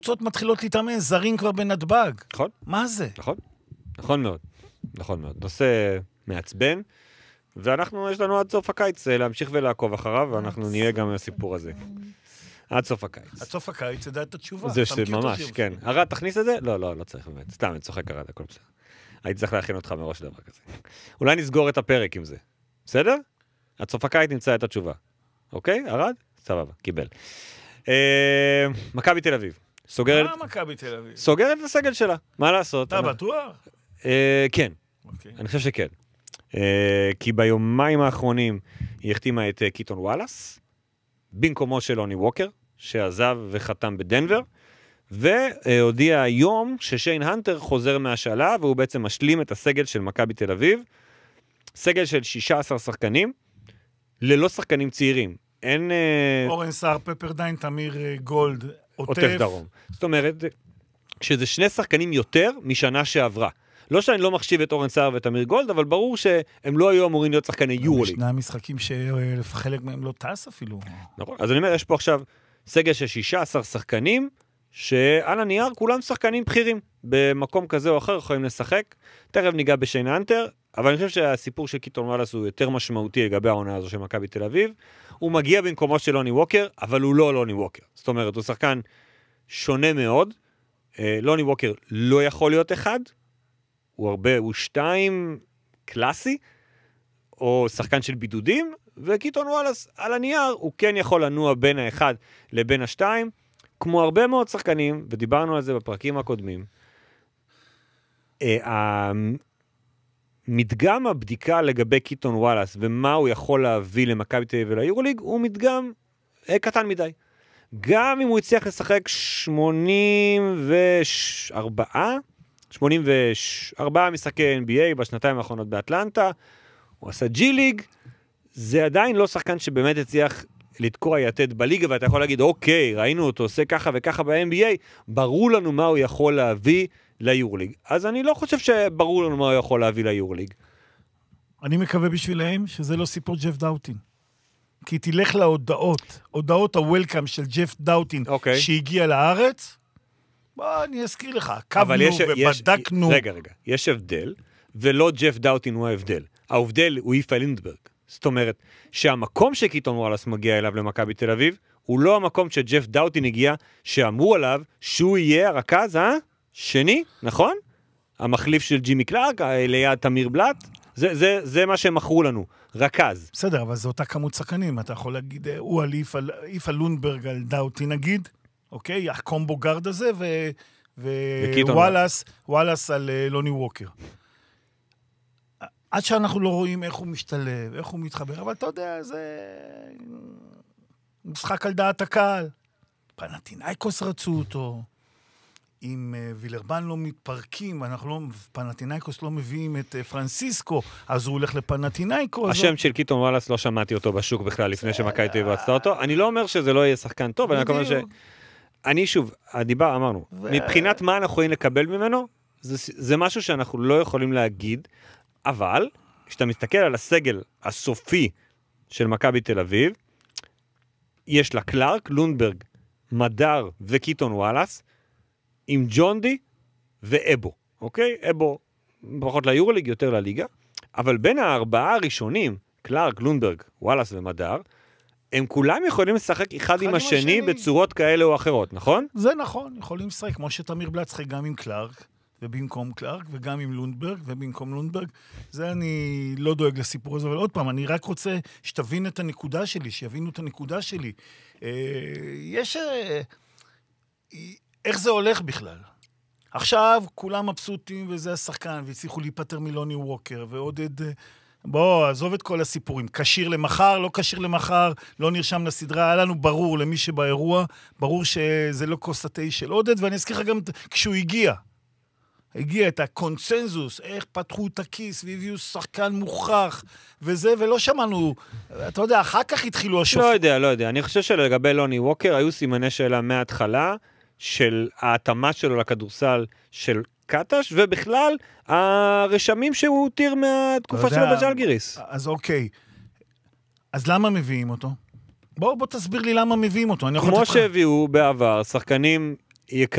קבוצות מתחילות להתאמן, זרים כבר בנתב"ג. נכון. מה זה? נכון. נכון מאוד. נכון מאוד. נושא מעצבן, ואנחנו, יש לנו עד סוף הקיץ להמשיך ולעקוב אחריו, ואנחנו נהיה גם בסיפור הזה. עד סוף הקיץ. עד סוף הקיץ, ידע את התשובה. זה ממש, כן. ארד, תכניס את זה? לא צריך באמת. סתם, אני צוחק ארד, הכל בסדר. הייתי צריך להכין אותך מראש דבר כזה. אולי נסגור את הפרק עם זה. בסדר? עד סוף הקיץ נמצא את התשובה. אוקיי? ארד? סבבה, קיבל. מכבי תל אביב. מה מכבי תל אביב? סוגרת את הסגל שלה. מה לעשות? אתה בטוח? כן. אני חושב שכן. כי ביומיים האחרונים היא החתימה את קיטון וואלאס, במקומו של לוני ווקר, שעזב וחתם בדנבר, והודיע היום ששיין הנטר חוזר מהשאלה, והוא בעצם משלים את הסגל של מכבי תל אביב, סגל של 16 שחקנים, ללא שחקנים צעירים. אין... אורן סער, פפרדיין, תמיר גולד, עוטף דרום. זאת אומרת, שזה שני שחקנים יותר משנה שעברה. לא שאני לא מחשיב את אורן סער ותמיר גולד, אבל ברור שהם לא היו אמורים להיות שחקני יורוליג. ישנם משחקים שחלק מהם לא טס אפילו. נכון. אז אני אומר, יש פה עכשיו סגל של 16 שחקנים, שעל הנייר כולם שחקנים בכירים. במקום כזה או אחר יכולים לשחק. תכף ניגע בשיין הנטר, אבל אני חושב שהסיפור של קיטון וואלאס הוא יותר משמעותי לגבי העונה הזו של מכבי תל אביב. הוא מגיע במקומו של לוני ווקר, אבל הוא לא לוני ווקר. זאת אומרת, הוא שחקן שונה מאוד. לוני ווקר לא יכול להיות אחד. הוא 2 קלאסי, או שחקן של בידודים, וקיטון וואלאס על הנייר, הוא כן יכול לנוע בין האחד לבין השתיים, כמו הרבה מאוד שחקנים, ודיברנו על זה בפרקים הקודמים. מדגם הבדיקה לגבי קיטון וואלאס, ומה הוא יכול להביא למכבי תל אביב וליורוליג, הוא מדגם קטן מדי. גם אם הוא הצליח לשחק 84 משחקי NBA בשנתיים האחרונות באטלנטה, הוא עשה ג'י-ליג, זה עדיין לא שחקן שבאמת הצליח לתקוע יתד בליגה, ואתה יכול להגיד, אוקיי, ראינו אותו עושה ככה וככה ב-NBA, ברור לנו מה הוא יכול להביא ליורוליג. אז אני לא חושב שברור לנו מה הוא יכול להביא ליורוליג. אני מקווה בשבילהם שזה לא סיפור ג'ף דאוטין. כי תלך להודעות, הודעות הוולקאם של ג'ף דאוטין, שהגיע לארץ, בוא, אני אזכיר לך, עקבנו ובדקנו. רגע, יש הבדל, ולא ג'ף דאוטין הוא ההבדל. ההבדל הוא איפה לינדברג. זאת אומרת, שהמקום שקיטון וואלאס מגיע אליו למכבי תל אביב, הוא לא המקום שג'ף דאוטין הגיע, שאמרו עליו שהוא יהיה הרכז, שני, נכון? המחליף של ג'ימי קלארק, ליד תמיר בלאט, זה מה שהם מכרו לנו, רכז. בסדר, אבל זו אותה כמות שחקנים, אתה יכול להגיד, הוא על איפה לונדברג על דאוטין נגיד, אוקיי, הקומבו גארד הזה, ווואלאס על לוני ווקר. עד שאנחנו לא רואים איך הוא משתלב, איך הוא מתחבר, אבל אתה יודע, זה משחק על דעת הקהל. פנתינייקוס רצו אותו, אם וילרבן לא מתפרקים, פנתינייקוס לא מביאים את פרנסיסקו, אז הוא הולך לפנתינייקוס. השם של קיטון וואלאס לא שמעתי אותו בשוק בכלל לפני שמכבי תל אביב רצתה אותו. אני לא אומר שזה לא יהיה שחקן טוב, אני אומר אני שוב, אמרנו, מבחינת מה אנחנו יכולים לקבל ממנו, זה משהו שאנחנו לא יכולים להגיד, אבל כשאתה מסתכל על הסגל הסופי של מכבי תל אביב, יש לה קלארק, לונדברג, מדר וקיטון וואלאס, עם ג'ונדי ואבו, אוקיי? אבו פחות ליורוליג, יותר לליגה, אבל בין הארבעה הראשונים, קלארק, לונדברג, וואלאס ומדר, הם כולם יכולים לשחק אחד עם השני בצורות כאלה או אחרות, נכון? זה נכון, יכולים לשחק, כמו שתמיר בלאט שחק גם עם קלארק, ובמקום קלארק, וגם עם לונדברג, ובמקום לונדברג. זה אני לא דואג לסיפור הזה, אבל עוד פעם, אני רק רוצה שתבין את הנקודה שלי, שיבינו את הנקודה שלי. יש... איך זה הולך בכלל? עכשיו כולם מבסוטים, וזה השחקן, והצליחו להיפטר מלוני ווקר, ועודד... בוא, עזוב את כל הסיפורים. קשיר למחר, לא קשיר למחר, לא נרשם לסדרה. היה לנו ברור למי שבאירוע, ברור שזה לא כוס התה של עודד, ואני אזכיר לך גם כשהוא הגיע את הקונצנזוס, איך פתחו את הכיס והביאו שחקן מוכח וזה, ולא שמענו, אתה יודע, אחר כך התחילו השופט. לא יודע. אני חושב שלגבי לוני ווקר היו סימני שאלה מההתחלה של ההתאמה שלו לכדורסל של קטש, ובכלל הרשמים שהוא הותיר מהתקופה שלו בז'לגיריס. אז אוקיי. אז למה מביאים אותו? בוא תסביר לי למה מביאים אותו. כמו שהביאו בעבר שחקנים יקרים,